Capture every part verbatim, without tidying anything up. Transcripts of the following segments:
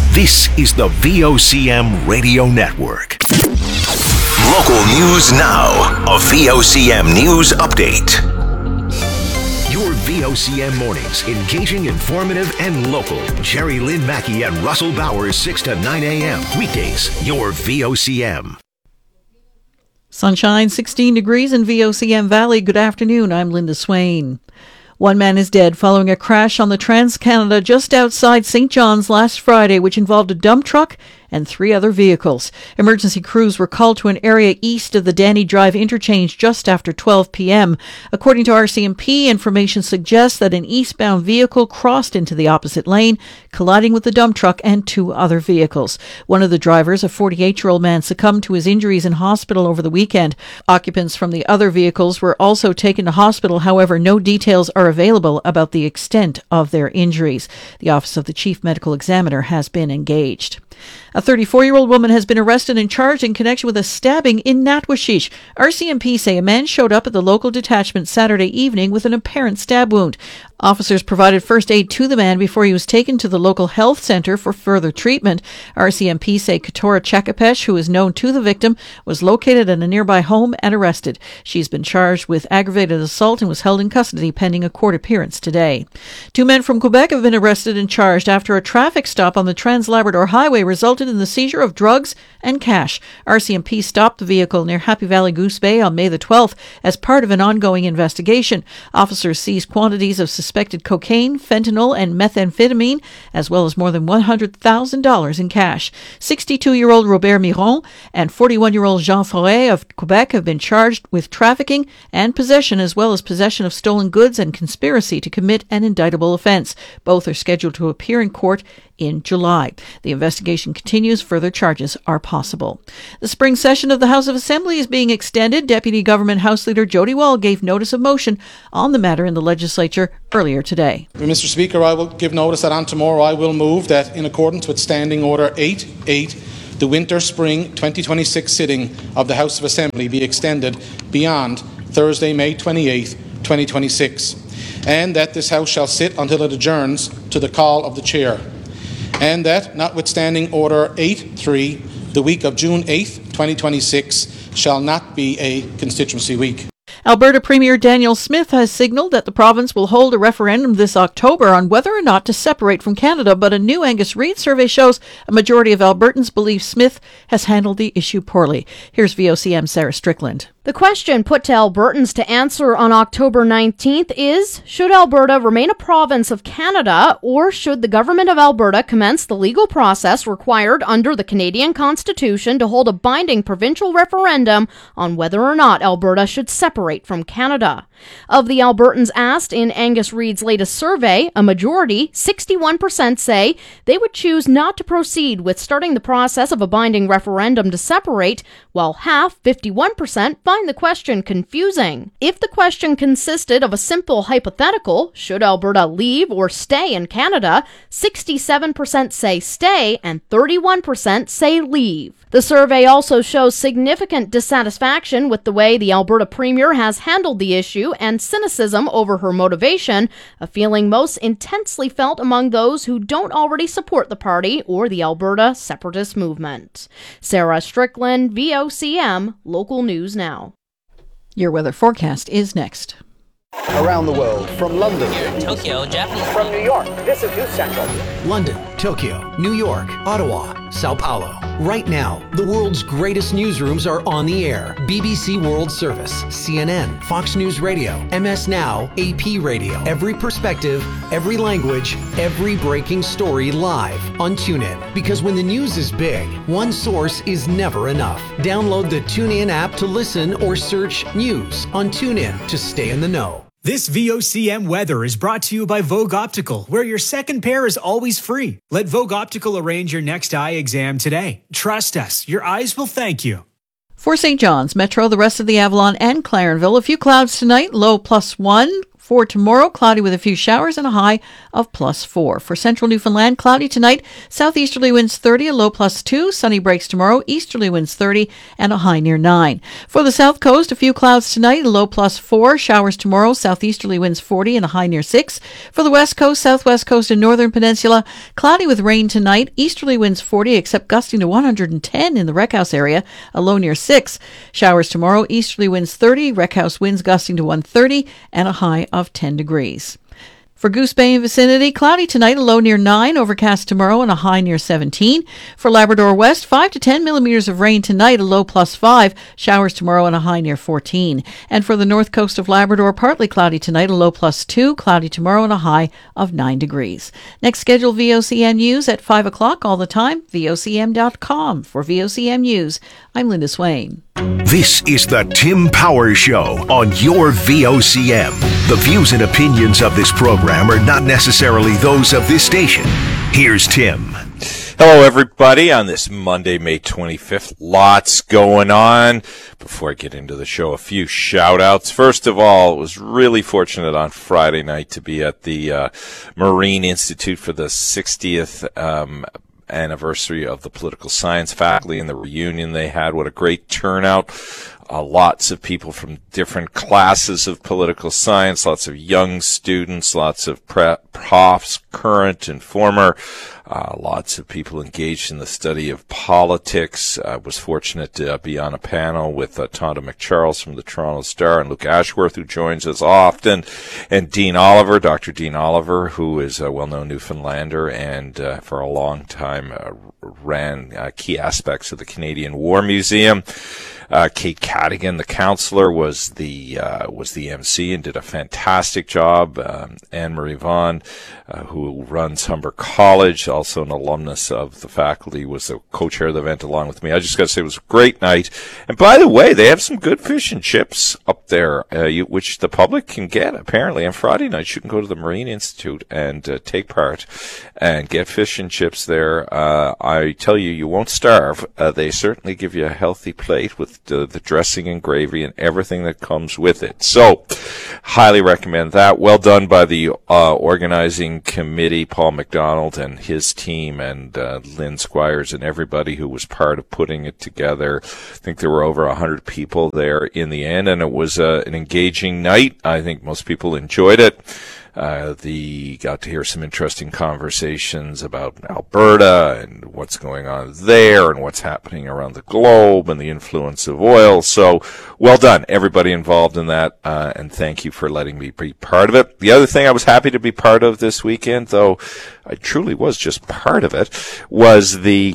This is the V O C M Radio Network. Local news now. A V O C M News Update. Your V O C M mornings, engaging, informative, and local. Jerry Lynn Mackey and Russell Bowers, six to nine a.m. Weekdays, your V O C M. Sunshine, sixteen degrees in V O C M Valley. Good afternoon. I'm Linda Swain. One man is dead following a crash on the Trans-Canada just outside Saint John's last Friday, which involved a dump truck and three other vehicles. Emergency crews were called to an area east of the Danny Drive interchange just after twelve p.m. According to R C M P, information suggests that an eastbound vehicle crossed into the opposite lane, colliding with the dump truck and two other vehicles. One of the drivers, a forty-eight-year-old man, succumbed to his injuries in hospital over the weekend. Occupants from the other vehicles were also taken to hospital. However, no details are available about the extent of their injuries. The Office of the Chief Medical Examiner has been engaged. A thirty-four-year-old woman has been arrested and charged in connection with a stabbing in Natwashish. R C M P say a man showed up at the local detachment Saturday evening with an apparent stab wound. Officers provided first aid to the man before he was taken to the local health centre for further treatment. R C M P say Katora Chakapesh, who is known to the victim, was located at a nearby home and arrested. She's been charged with aggravated assault and was held in custody pending a court appearance today. Two men from Quebec have been arrested and charged after a traffic stop on the Trans-Labrador Highway resulted in the seizure of drugs and cash. R C M P stopped the vehicle near Happy Valley Goose Bay on May the twelfth as part of an ongoing investigation. Officers seized quantities of suspected cocaine, fentanyl, and methamphetamine, as well as more than one hundred thousand dollars in cash. sixty-two-year-old Robert Miron and forty-one-year-old Jean Forêt of Quebec have been charged with trafficking and possession, as well as possession of stolen goods and conspiracy to commit an indictable offence. Both are scheduled to appear in court in July. The investigation continues. Further charges are possible. The spring session of the House of Assembly is being extended. Deputy Government House Leader Jody Wall gave notice of motion on the matter in the legislature earlier today. Mister Speaker, I will give notice that on tomorrow I will move that in accordance with Standing Order eight eight, the Winter-Spring twenty twenty-six sitting of the House of Assembly be extended beyond Thursday, May twenty-eighth, twenty twenty-six, and that this House shall sit until it adjourns to the call of the Chair. And that, notwithstanding Order eight three, the week of June eighth, twenty twenty-six, shall not be a constituency week. Alberta Premier Daniel Smith has signalled that the province will hold a referendum this October on whether or not to separate from Canada, but a new Angus Reid survey shows a majority of Albertans believe Smith has handled the issue poorly. Here's V O C M Sarah Strickland. The question put to Albertans to answer on October nineteenth is, should Alberta remain a province of Canada, or should the Government of Alberta commence the legal process required under the Canadian Constitution to hold a binding provincial referendum on whether or not Alberta should separate from Canada? Of the Albertans asked in Angus Reid's latest survey, a majority, sixty-one percent, say they would choose not to proceed with starting the process of a binding referendum to separate, while half, fifty-one percent, find the question confusing. If the question consisted of a simple hypothetical, should Alberta leave or stay in Canada, sixty-seven percent say stay and thirty-one percent say leave. The survey also shows significant dissatisfaction with the way the Alberta Premier has handled the issue and cynicism over her motivation, a feeling most intensely felt among those who don't already support the party or the Alberta separatist movement. Sarah Strickland, V O C M, Local News Now. Your weather forecast is next. Around the world, from London, Here in Tokyo, Japanese. From New York, this is News Central. London, Tokyo, New York, Ottawa, Sao Paulo. Right now, the world's greatest newsrooms are on the air. B B C World Service, C N N, Fox News Radio, M S Now, A P Radio. Every perspective, every language, every breaking story live on TuneIn. Because when the news is big, one source is never enough. Download the TuneIn app to listen or search news on TuneIn to stay in the know. This V O C M weather is brought to you by Vogue Optical, where your second pair is always free. Let Vogue Optical arrange your next eye exam today. Trust us, your eyes will thank you. For Saint John's, Metro, the rest of the Avalon and Clarenville, a few clouds tonight, low plus one. For tomorrow, cloudy with a few showers and a high of plus four. For central Newfoundland, cloudy tonight, southeasterly winds thirty, a low plus two. Sunny breaks tomorrow, easterly winds thirty, and a high near nine. For the south coast, a few clouds tonight, a low plus four. Showers tomorrow, southeasterly winds forty, and a high near six. For the west coast, southwest coast, and northern peninsula, cloudy with rain tonight, easterly winds forty, except gusting to one hundred ten in the Wreck House area, a low near six. Showers tomorrow, easterly winds thirty, Wreck House winds gusting to one thirty, and a high of ten degrees. For Goose Bay and vicinity, cloudy tonight, a low near nine, overcast tomorrow, and a high near seventeen. For Labrador West, five to ten millimeters of rain tonight, a low plus five, showers tomorrow, and a high near fourteen. And for the north coast of Labrador, partly cloudy tonight, a low plus two, cloudy tomorrow, and a high of nine degrees. Next scheduled V O C M News at five o'clock all the time, V O C M dot com. For V O C M News, I'm Linda Swain. This is the Tim Power Show on your V O C M. The views and opinions of this program are not necessarily those of this station. Here's Tim. Hello, everybody, on this Monday, May twenty-fifth. Lots going on. Before I get into the show, a few shout-outs. First of all, I was really fortunate on Friday night to be at the uh, Marine Institute for the sixtieth um anniversary of the political science faculty and the reunion they had. What a great turnout. Uh, lots of people from different classes of political science, lots of young students, lots of pre- profs, current and former, uh, lots of people engaged in the study of politics. I was fortunate to uh, be on a panel with uh, Tonda McCharles from the Toronto Star and Luke Ashworth, who joins us often, and Dean Oliver, Doctor Dean Oliver, who is a well-known Newfoundlander and uh, for a long time uh, ran uh, key aspects of the Canadian War Museum. Uh, Kate Cadigan, the counselor, was the uh, was the M C and did a fantastic job. Um, Anne-Marie Vaughn, uh, who runs Humber College, also an alumnus of the faculty, was the co-chair of the event along with me. I just got to say it was a great night. And by the way, they have some good fish and chips up there, uh, you, which the public can get, apparently. On Friday nights, you can go to the Marine Institute and uh, take part and get fish and chips there. Uh, I tell you, you won't starve. Uh, they certainly give you a healthy plate with The, the dressing and gravy and everything that comes with it. So, highly recommend that. Well done by the uh, organizing committee, Paul McDonald and his team, and uh, Lynn Squires and everybody who was part of putting it together. I think there were over one hundred people there in the end, and it was uh, an engaging night. I think most people enjoyed it. Uh, the got to hear some interesting conversations about Alberta and what's going on there and what's happening around the globe and the influence of oil. So well done, everybody involved in that, uh, and thank you for letting me be part of it. The other thing I was happy to be part of this weekend, though I truly was just part of it, was the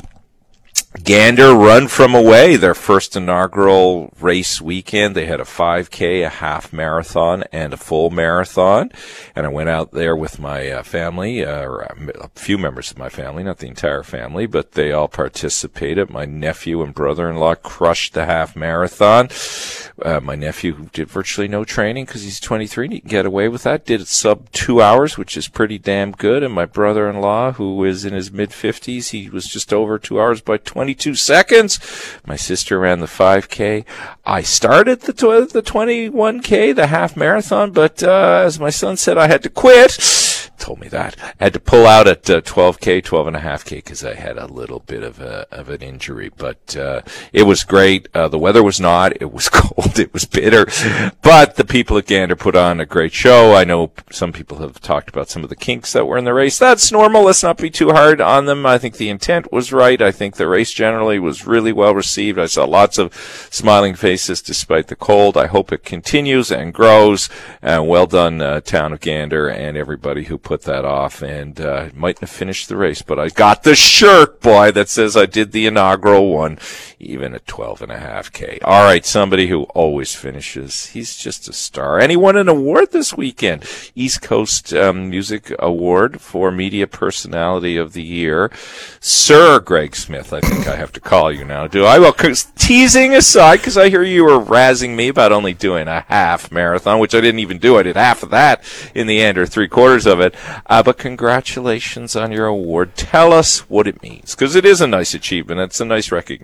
Gander Run From Away, their first inaugural race weekend. They had a five K, a half marathon, and a full marathon. And I went out there with my uh, family, uh, or a few members of my family, not the entire family, but they all participated. My nephew and brother-in-law crushed the half marathon. Uh, my nephew, who did virtually no training because he's twenty-three and he can get away with that, did it sub two hours, which is pretty damn good. And my brother-in-law, who is in his mid-fifties, he was just over two hours by twenty-two seconds. My sister ran the five K. I started the tw- the twenty-one K, the half marathon, but uh, as my son said, I had to quit. Told me that. I had to pull out at uh, twelve K, twelve and a half K because I had a little bit of a of an injury. But uh, it was great. Uh, the weather was not. It was cold. It was bitter. But the people at Gander put on a great show. I know some people have talked about some of the kinks that were in the race. That's normal. Let's not be too hard on them. I think the intent was right. I think the race generally was really well received. I saw lots of smiling faces despite the cold. I hope it continues and grows. And well done, uh, Town of Gander and everybody who put that off, and uh, mightn't have finished the race, but I got the shirt, boy, that says I did the inaugural one, even at twelve and a half K. All right, somebody who always finishes. He's just a star. And he won an award this weekend, East Coast um, Music Award for Media Personality of the Year. Sir Greg Smith, I think I have to call you now, do I? Well, teasing aside, because I hear you were razzing me about only doing a half marathon, which I didn't even do. I did half of that in the end, or three quarters of it. Uh, but congratulations on your award. Tell us what it means, because it is a nice achievement. It's a nice recognition.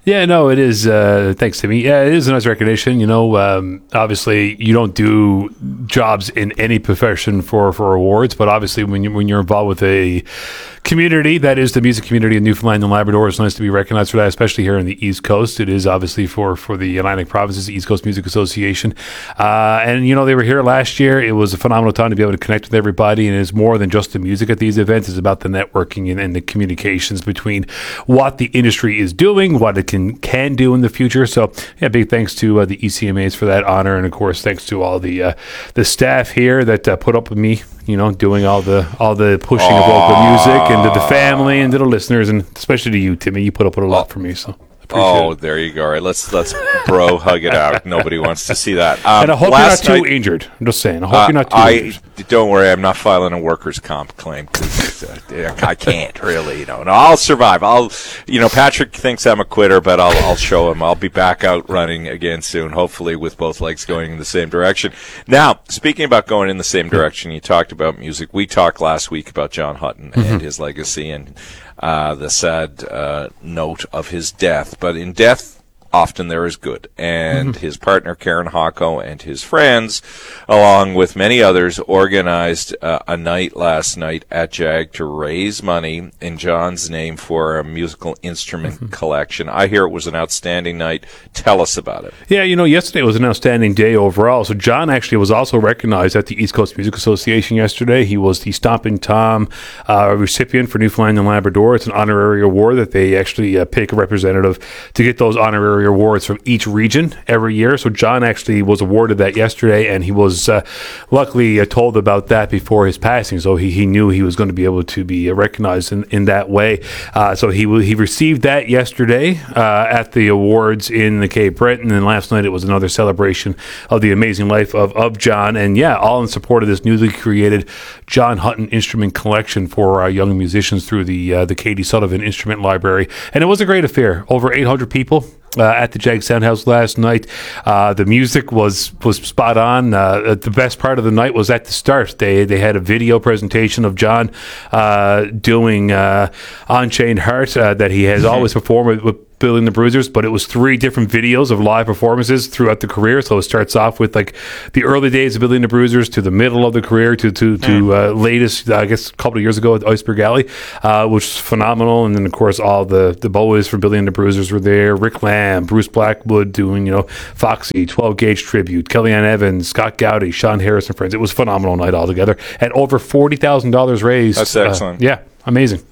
Yeah, no, it is. Uh, thanks, Timmy. Yeah, it is a nice recognition. You know, um, obviously, you don't do jobs in any profession for, for awards, but obviously, when you when you're involved with a community that is the music community in Newfoundland and Labrador, it's nice to be recognized for that, especially here in the East Coast. It is obviously for for the Atlantic Provinces, the East Coast Music Association, uh, and you know they were here last year. It was a phenomenal time to be able to connect with everybody, and it's more than just the music at these events. It's about the networking and, and the communications between what the industry is doing, what it can can do in the future. So yeah, big thanks to uh, the E C M As for that honor, and of course thanks to all the uh, the staff here that uh, put up with me, you know, doing all the all the pushing Aww. of local music, and to the family and to the listeners, and especially to you, Timmy. You put up with a lot for me, so oh, there you go. All right, let's let's bro hug it out. Nobody wants to see that. Um, and I hope you're not too night, injured. I'm just saying. I hope uh, you're not too I, injured. Don't worry, I'm not filing a workers' comp claim because uh, I can't really. You know, no, I'll survive. I'll, you know, Patrick thinks I'm a quitter, but I'll I'll show him. I'll be back out running again soon, hopefully with both legs going in the same direction. Now, speaking about going in the same direction, you talked about music. We talked last week about John Hutton mm-hmm. and his legacy and uh, the sad uh, note of his death. But in death, often there is good. And mm-hmm. his partner, Karen Hocko, and his friends, along with many others, organized uh, a night last night at JAG to raise money in John's name for a musical instrument mm-hmm. collection. I hear it was an outstanding night. Tell us about it. Yeah, you know, yesterday was an outstanding day overall. So John actually was also recognized at the East Coast Music Association yesterday. He was the Stompin' Tom uh, recipient for Newfoundland and Labrador. It's an honorary award that they actually uh, pick a representative to get those honorary awards from each region every year. So John actually was awarded that yesterday, and he was uh, luckily uh, told about that before his passing. So he, he knew he was going to be able to be uh, recognized in, in that way. Uh, so he he received that yesterday uh, at the awards in the Cape Breton, and last night it was another celebration of the amazing life of, of John. And yeah, all in support of this newly created John Hutton Instrument Collection for our young musicians through the uh, the Katie Sullivan Instrument Library. And it was a great affair. Over eight hundred people Uh, at the JAG Soundhouse last night. Uh, the music was was spot on. Uh, the best part of the night was at the start. They they had a video presentation of John uh, doing uh, Unchained Heart uh, that he has always performed with, with Billy and the Bruisers, but it was three different videos of live performances throughout the career. So it starts off with like the early days of Billy and the Bruisers to the middle of the career to to, to uh, latest, I guess, a couple of years ago at Iceberg Alley, uh, which was phenomenal. And then, of course, all the, the boys from Billy and the Bruisers were there. Rick Lamb, Bruce Blackwood doing, you know, Foxy, twelve gauge Tribute, Kellyanne Evans, Scott Gowdy, Sean Harris and friends. It was a phenomenal night altogether. And over forty thousand dollars raised. That's excellent. Uh, yeah, amazing.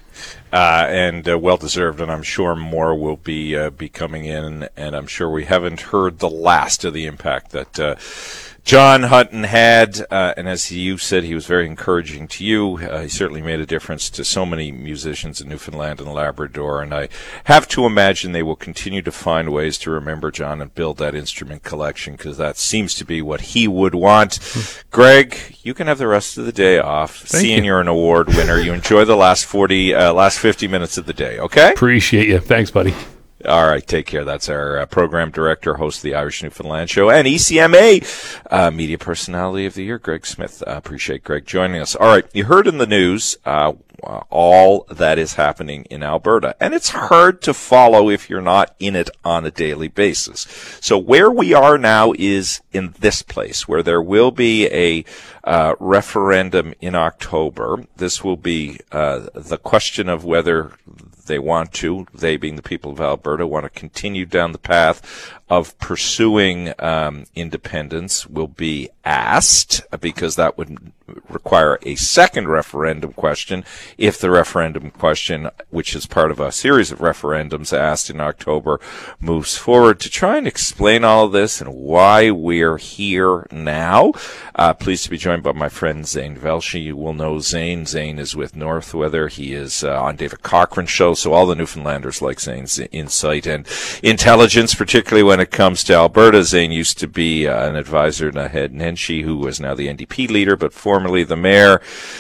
Uh, and uh, well-deserved, and I'm sure more will be uh, be coming in, and I'm sure we haven't heard the last of the impact that uh, John Hutton had, uh, and as you said, he was very encouraging to you. Uh, he certainly made a difference to so many musicians in Newfoundland and Labrador, and I have to imagine they will continue to find ways to remember John and build that instrument collection, because that seems to be what he would want. Greg, you can have the rest of the day off. Thank Seeing you. you're an award winner, you enjoy the last forty, uh, last fifty minutes of the day, okay? Appreciate you. Thanks, buddy. All right, take care. That's our uh, program director, host of the Irish Newfoundland Show, and E C M A uh, Media Personality of the Year, Greg Smith. Uh, appreciate Greg joining us. All right, you heard in the news uh, all that is happening in Alberta, and it's hard to follow if you're not in it on a daily basis. So where we are now is in this place, where there will be a uh, referendum in October. This will be uh, the question of whether they want to, they being the people of Alberta, want to continue down the path of pursuing um, independence will be asked, because that would require a second referendum question if the referendum question, which is part of a series of referendums asked in October, moves forward. To try and explain all of this and why we're here now, uh, pleased to be joined by my friend Zane Velshi. You will know Zane. Zane is with Northweather. He is uh, on David Cochran's show, so all the Newfoundlanders like Zane's insight and intelligence, particularly when it comes to Alberta. Zane used to be uh, an advisor to Ed Nenshi, who is now the N D P leader, but formerly the mayor.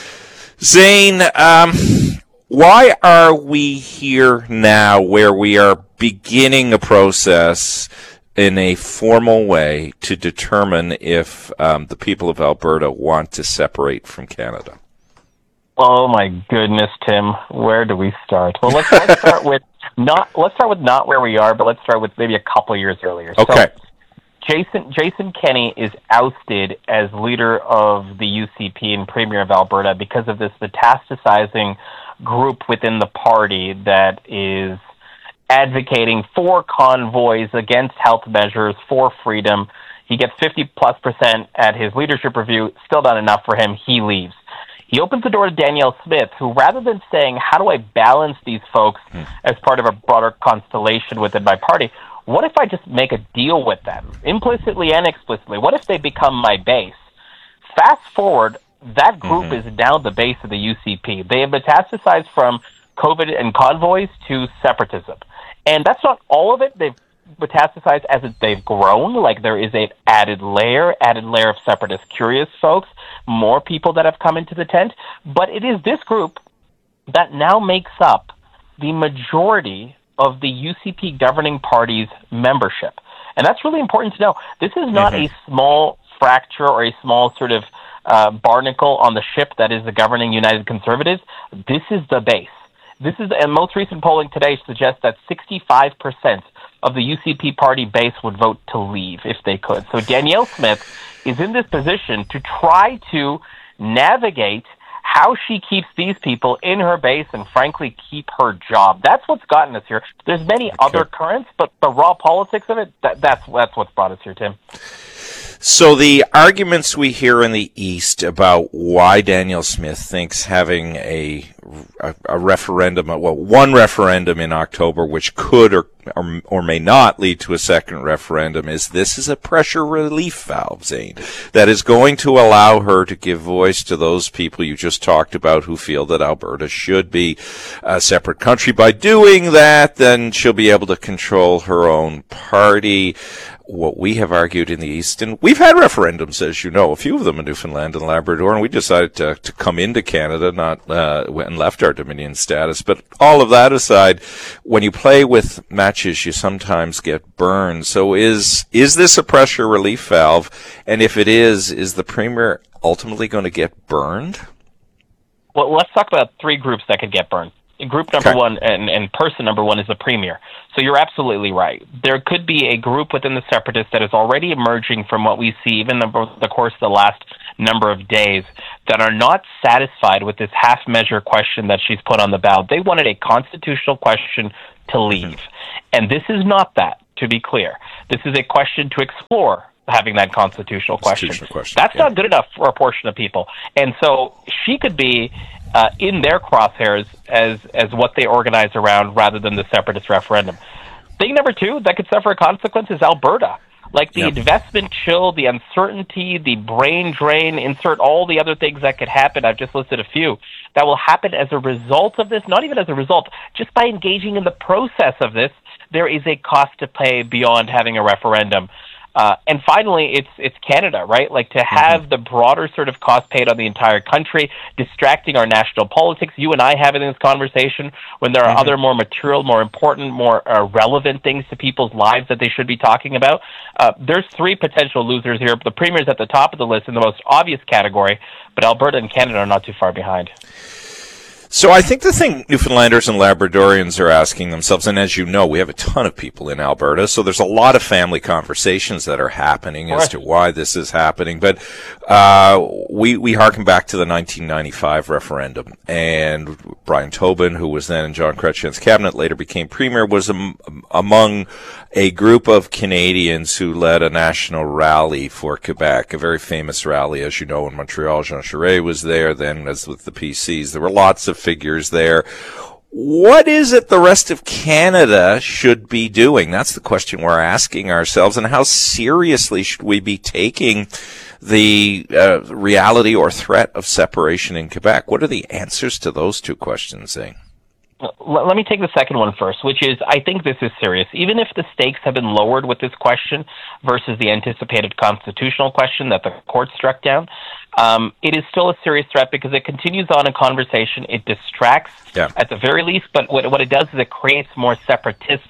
Zane, um, why are we here now where we are beginning a process in a formal way to determine if um, the people of Alberta want to separate from Canada? Oh my goodness, Tim, where do we start? Well, let's, let's start with not. Let's start with not where we are, but let's start with maybe a couple of years earlier. Okay. So, Jason Jason Kenney is ousted as leader of the U C P and Premier of Alberta because of this metastasizing group within the party that is advocating for convoys, against health measures, for freedom. He gets fifty plus percent at his leadership review, still not enough for him. He leaves. He opens the door to Danielle Smith, who, rather than saying, how do I balance these folks hmm. as part of a broader constellation within my party, what if I just make a deal with them, implicitly and explicitly? What if they become my base? Fast forward, that group mm-hmm. is now the base of the U C P. They have metastasized from COVID and convoys to separatism. And that's not all of it. They've metastasized as they've grown. Like, there is an added layer, added layer of separatist curious folks, more people that have come into the tent. But it is this group that now makes up the majority of the U C P governing party's membership. And that's really important to know. This is not mm-hmm. a small fracture or a small sort of uh, barnacle on the ship that is the governing United Conservatives. This is the base. This is, and most recent polling today suggests that sixty-five percent of the U C P party base would vote to leave if they could. So Danielle Smith is in this position to try to navigate how she keeps these people in her base and, frankly, keep her job. That's what's gotten us here. There's many okay. other currents, but the raw politics of it, that, that's, that's what's brought us here, Tim. So the arguments we hear in the East about why Danielle Smith thinks having a, a, a referendum, well, one referendum in October, which could or, or or may not lead to a second referendum, is this is a pressure relief valve, Zane, that is going to allow her to give voice to those people you just talked about who feel that Alberta should be a separate country. By doing that, then she'll be able to control her own party. What we have argued in the East, and we've had referendums, as you know, a few of them in Newfoundland and Labrador, and we decided to, to come into Canada, not uh, and left our Dominion status. But all of that aside, when you play with matches, you sometimes get burned. So is is this a pressure relief valve? And if it is, is the Premier ultimately going to get burned? Well, let's talk about three groups that could get burned. Group number okay. one and, and person number one is the Premier. So you're absolutely right. There could be a group within the Separatists that is already emerging from what we see, even over the course of the last number of days, that are not satisfied with this half-measure question that she's put on the ballot. They wanted a constitutional question to leave. Mm-hmm. And this is not that, to be clear. This is a question to explore having that constitutional question. Constitutional question. That's yeah. not good enough for a portion of people. And so she could be Uh, in their crosshairs as as what they organize around rather than the separatist referendum. Thing number two that could suffer a consequence is Alberta. Like the yep. investment chill, the uncertainty, the brain drain, insert all the other things that could happen. I've just listed a few that will happen as a result of this, not even as a result, just by engaging in the process of this, there is a cost to pay beyond having a referendum. Uh, and finally, it's it's Canada, right? Like to have mm-hmm. the broader sort of cost paid on the entire country, distracting our national politics. You and I having this conversation when there are mm-hmm. other more material, more important, more uh, relevant things to people's lives that they should be talking about. Uh, there's three potential losers here. The Premier's at the top of the list in the most obvious category, but Alberta and Canada are not too far behind. So I think the thing Newfoundlanders and Labradorians are asking themselves, and as you know, we have a ton of people in Alberta, so there's a lot of family conversations that are happening as to why this is happening. But uh, we we harken back to the nineteen ninety-five referendum, and Brian Tobin, who was then in John Chrétien's cabinet, later became Premier, was am- among a group of Canadians who led a national rally for Quebec, a very famous rally, as you know, in Montreal. Jean Charest was there, then as with the P Cs. There were lots of figures there. What is it the rest of Canada should be doing? That's the question we're asking ourselves. And how seriously should we be taking the uh, reality or threat of separation in Quebec? What are the answers to those two questions, Zane? Let me take the second one first, which is I think this is serious. Even if the stakes have been lowered with this question versus the anticipated constitutional question that the court struck down, um, it is still a serious threat because it continues on a conversation. It distracts yeah. at the very least, but what, what it does is it creates more separatists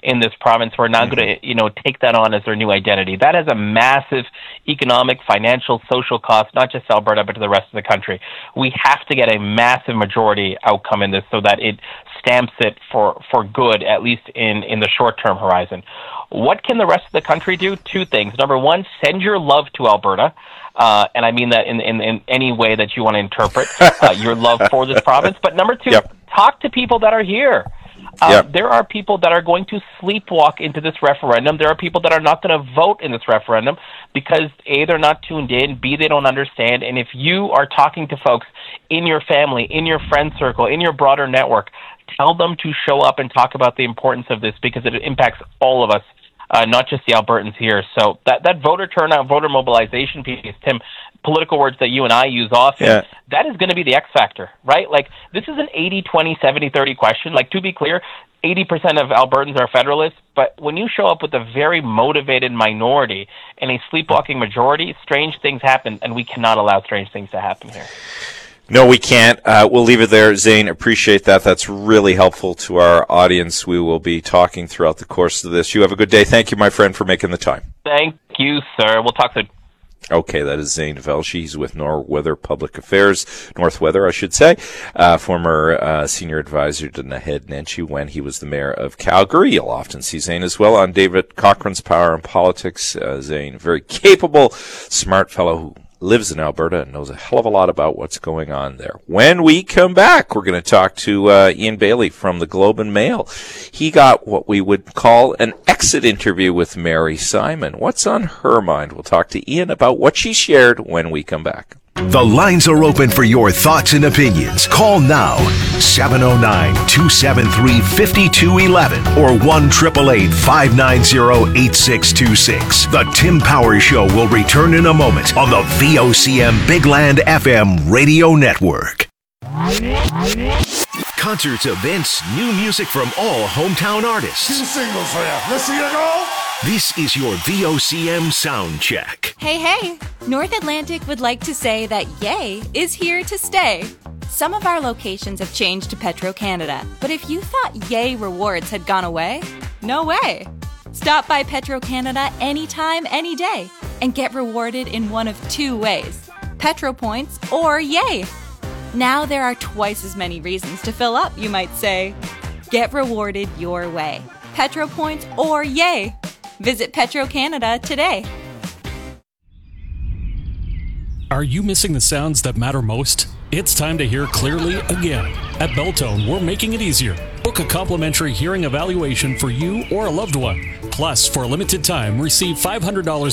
in this province who are now mm-hmm. going to, you know, take that on as their new identity. That has a massive economic, financial, social cost, not just Alberta, but to the rest of the country. We have to get a massive majority outcome in this so that it stamps it for, for good, at least in, in the short-term horizon. What can the rest of the country do? Two things. Number one, send your love to Alberta. Uh, and I mean that in, in, in any way that you want to interpret uh, your love for this province. But number two, yep. talk to people that are here. Uh, yep. There are people that are going to sleepwalk into this referendum. There are people that are not going to vote in this referendum because, A, they're not tuned in, B, they don't understand. And if you are talking to folks in your family, in your friend circle, in your broader network, tell them to show up and talk about the importance of this because it impacts all of us. Uh, not just the Albertans here. So that, that voter turnout, voter mobilization piece, Tim, political words that you and I use often, yeah. that is going to be the X factor, right? Like, this is an eighty twenty, seventy thirty question. Like, to be clear, eighty percent of Albertans are Federalists, but when you show up with a very motivated minority and a sleepwalking majority, strange things happen, and we cannot allow strange things to happen here. No, we can't. Uh, we'll leave it there. Zane, appreciate that. That's really helpful to our audience. We will be talking throughout the course of this. You have a good day. Thank you, my friend, for making the time. Thank you, sir. We'll talk soon. Okay, that is Zane Velshi. He's with Norweather Public Affairs, Northweather, I should say, uh, former uh, senior advisor to Naheed Nenshi when he was the mayor of Calgary. You'll often see Zane as well on David Cochran's Power and Politics. Uh, Zane, very capable, smart fellow who lives in Alberta and knows a hell of a lot about what's going on there. When we come back, we're going to talk to uh, Ian Bailey from the Globe and Mail. He got what we would call an exit interview with Mary Simon. What's on her mind? We'll talk to Ian about what she shared when we come back. The lines are open for your thoughts and opinions. Call now, seven oh nine, two seven three, five two one one or one eight eight eight, five nine zero, eight six two six. The Tim Power Show will return in a moment on the V O C M Big Land F M radio network. Concerts, events, new music from all hometown artists. Two singles for you. Let's see you go. This is your V O C M sound check. Hey, hey! North Atlantic would like to say that Yay is here to stay. Some of our locations have changed to Petro-Canada, but if you thought Yay rewards had gone away, no way. Stop by Petro-Canada anytime, any day, and get rewarded in one of two ways, Petro Points or Yay. Now there are twice as many reasons to fill up, you might say. Get rewarded your way, Petro Points or Yay. Visit Petro-Canada today. Are you missing the sounds that matter most? It's time to hear clearly again. At Beltone, we're making it easier. Book a complimentary hearing evaluation for you or a loved one. Plus, for a limited time, receive five hundred dollars